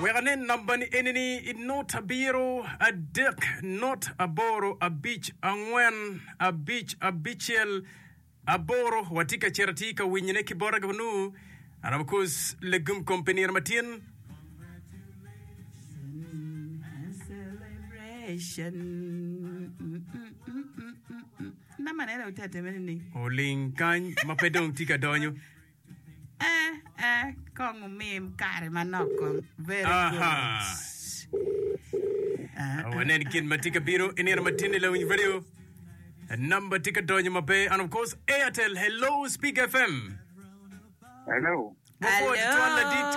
Weranen nambani enini not a biro, a dick, not a boro, a beach, a ngwen, a beach, a bichel, a boro, watika cheratika winyineki boraganu, and of course, legum company matin. Na manera utete menini. Olinkan mapedong tika donyo. Kong meme kare manoko. Very good. Wanen kin matika biro inir matini la win video. Number tika donyo mape, and of course Airtel. Hello, Speak FM. Hello. Hello.